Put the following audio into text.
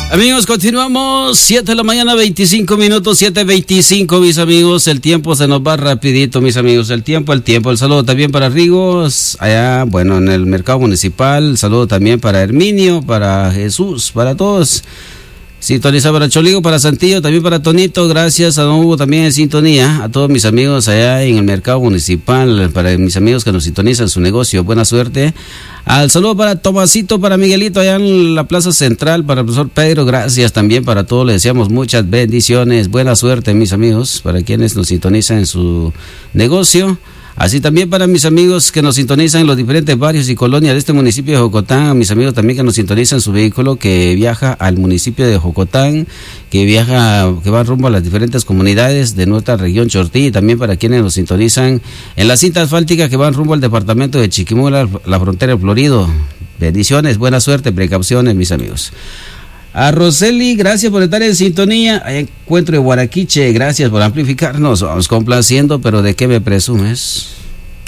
Amigos, continuamos, 7 de la mañana, 25 minutos, 7:25, mis amigos. El tiempo se nos va rapidito, mis amigos. El tiempo. El saludo también para Rigos, allá, bueno, en el mercado municipal. El saludo también para Herminio, para Jesús, para todos. Sintoniza para Choligo, para Santillo, también para Tonito. Gracias a Don Hugo también en sintonía. A todos mis amigos allá en el mercado municipal, para mis amigos que nos sintonizan su negocio. Buena suerte. Al saludo para Tomasito, para Miguelito allá en la Plaza Central, para el profesor Pedro. Gracias también para todos. Les deseamos muchas bendiciones. Buena suerte, mis amigos, para quienes nos sintonizan en su negocio. Así también para mis amigos que nos sintonizan en los diferentes barrios y colonias de este municipio de Jocotán, a mis amigos también que nos sintonizan su vehículo que viaja al municipio de Jocotán, que va rumbo a las diferentes comunidades de nuestra región Chortí, y también para quienes nos sintonizan en la cinta asfáltica que van rumbo al departamento de Chiquimula, la frontera de Florido. Bendiciones, buena suerte, precauciones, mis amigos. A Roseli, gracias por estar en sintonía. Encuentro de Guaraquiche, gracias por amplificarnos. Vamos complaciendo, pero ¿de qué me presumes?